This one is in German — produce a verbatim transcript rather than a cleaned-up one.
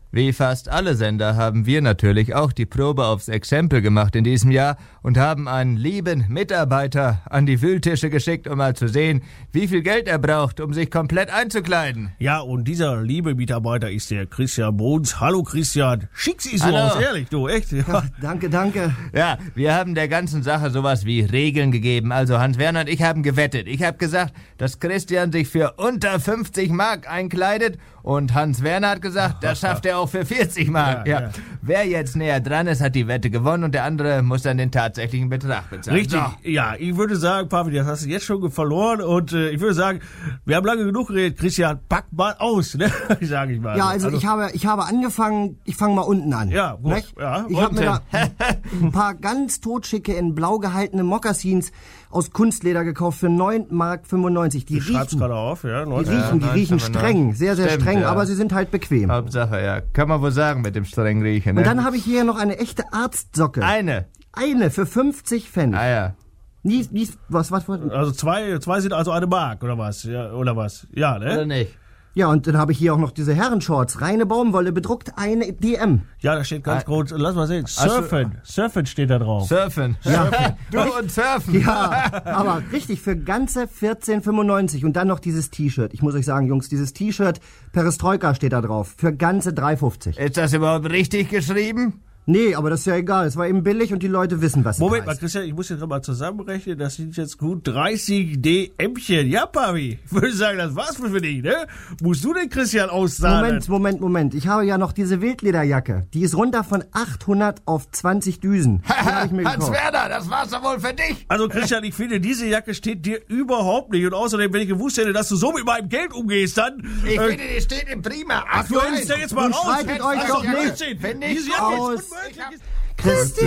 Wie fast alle Sender haben wir natürlich auch die Probe aufs Exempel gemacht in diesem Jahr und haben einen lieben Mitarbeiter an die Wühltische geschickt, um mal zu sehen, wie viel Geld er braucht, um sich komplett einzukleiden. Ja, und dieser liebe Mitarbeiter ist der Christian Bruns. Hallo Christian, schick sie so Hallo. aus, ehrlich, du, echt. Ja. Ja, danke, danke. Ja, wir haben der ganzen Sache sowas wie Regeln gegeben. Also Hans-Werner und ich haben gewettet. Ich habe gesagt, dass Christian sich für unter fünfzig Mark einkleidet und Hans-Werner hat gesagt, das schafft er auch für vierzig Mark. Ja, Ja, ja. Wer jetzt näher dran ist, hat die Wette gewonnen und der andere muss dann den tatsächlichen Betrag bezahlen. Richtig, So. ja, ich würde sagen, Papi, das hast du jetzt schon verloren und äh, ich würde sagen, wir haben lange genug geredet, Christian, pack mal aus, ne, sag ich mal. Ja, also, ich habe ich habe angefangen, ich fange mal unten an. Ja, gut, Nicht? ja, ich habe mir da unten. ein paar ganz totschicke in blau gehaltene Mokassins aus Kunstleder gekauft für neun Mark fünfundneunzig. Die Ich schreib's riechen, gerade auf, ja. die neunzehn. riechen, die Ja, riechen neunzehn, streng, sehr, sehr Stimmt, streng, ja. aber sie sind halt bequem. Hauptsache, ja. Kann man wohl sagen mit dem strengen Riechen, ne? Und dann habe ich hier noch eine echte Arztsocke. Eine. Eine für fünfzig Pfennig. Ah ja. Nie, nie, was, was, was? Also zwei, zwei sind also eine Mark, oder was? Ja, oder was? Ja, Oder ne? nicht? Ja, und dann habe ich hier auch noch diese Herrenshorts, reine Baumwolle, bedruckt, eine D M. Ja, da steht ganz Ah. groß, lass mal sehen, Ach so. Surfen, Surfen steht da drauf. Surfen. Surfen. Du und Surfen. Ja, aber richtig, für ganze vierzehn fünfundneunzig und dann noch dieses T-Shirt. Ich muss euch sagen, Jungs, dieses T-Shirt, Perestroika steht da drauf, für ganze drei fünfzig. Ist das überhaupt richtig geschrieben? Nee, aber das ist ja egal, es war eben billig und die Leute wissen, was es Moment mal, heißt. Christian, ich muss jetzt mal zusammenrechnen, das sind jetzt gut dreißig D M'chen. Ja, Papi, ich würde sagen, das war's für dich, ne? Musst du den Christian auszahlen? Moment, Moment, Moment. Ich habe ja noch diese Wildlederjacke. Die ist runter von achthundert auf zwanzig Düsen. Die habe ich mir gekauft. Hans-Werner, das war's doch wohl für dich. Also Christian, ich finde, diese Jacke steht dir überhaupt nicht. Und außerdem, wenn ich gewusst hätte, dass du so mit meinem Geld umgehst, dann... Ich äh, finde, die steht im Prima. ach, du hättest ja jetzt mal Nun raus. streitet euch doch nicht. Finde ich Diese Jacke aus. ist unmöglich. Christian!